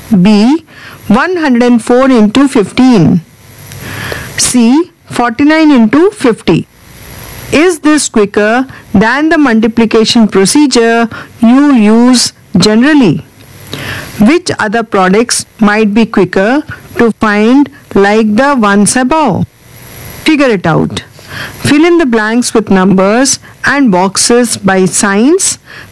B. 104 into 15. C. 49 into 50. Is this quicker than the multiplication procedure you use generally? Which other products might be quicker to find like the ones above? Figure it out. Fill in the blanks with numbers and boxes by signs